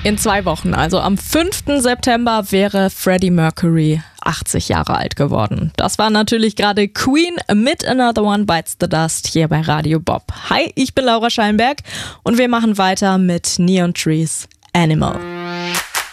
In 2 Wochen, also am 5. September, wäre Freddie Mercury 80 Jahre alt geworden. Das war natürlich gerade Queen mit Another One Bites the Dust hier bei Radio Bob. Hi, ich bin Laura Schallenberg und wir machen weiter mit Neon Trees Animal.